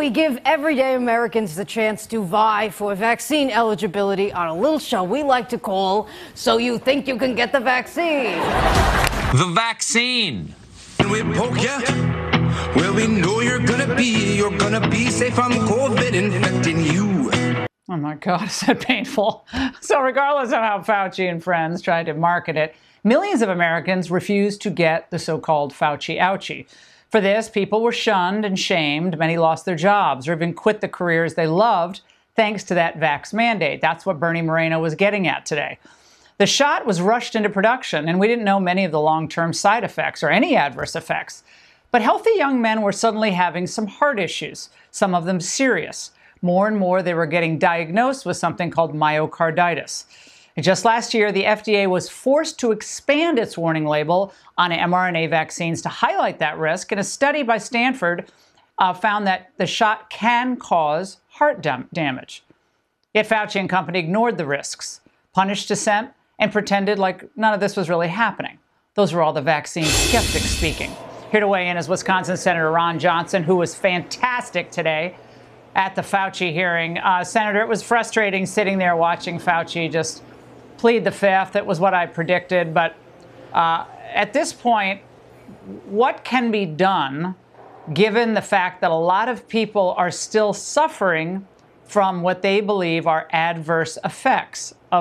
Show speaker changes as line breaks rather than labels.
we give everyday Americans the chance to vie for vaccine eligibility on a little show we like to call So You Think You Can Get the Vaccine.
The vaccine.
And we poke ya where we know you're gonna be safe from COVID infecting you.
Oh my God, is that painful? So regardless of how Fauci and friends tried to market it, millions of Americans refused to get the so-called Fauci ouchie. For this, people were shunned and shamed. Many lost their jobs or even quit the careers they loved thanks to that vax mandate. That's what Bernie Moreno was getting at today. The shot was rushed into production, and we didn't know many of the long-term side effects or any adverse effects. But healthy young men were suddenly having some heart issues, some of them serious. More and more, they were getting diagnosed with something called myocarditis. And just last year, the FDA was forced to expand its warning label on mRNA vaccines to highlight that risk. And a study by Stanford found that the shot can cause heart damage. Yet Fauci and company ignored the risks, punished dissent, and pretended like none of this was really happening. Those were all the vaccine skeptics speaking. Here to weigh in is Wisconsin Senator Ron Johnson, who was fantastic today at the Fauci hearing. Senator, it was frustrating sitting there watching Fauci just plead the fifth. It was what I predicted. But at this point, what can be done given the fact that a lot of people are still suffering from what they believe are adverse effects